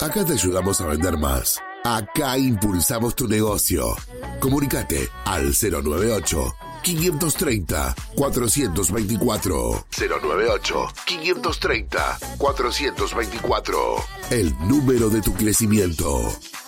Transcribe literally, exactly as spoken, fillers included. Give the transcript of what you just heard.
Acá te ayudamos a vender más. Acá impulsamos tu negocio. Comunicate al cero nueve ocho, quinientos treinta, cuatrocientos veinticuatro. cero nueve ocho, quinientos treinta, cuatrocientos veinticuatro. El número de tu crecimiento.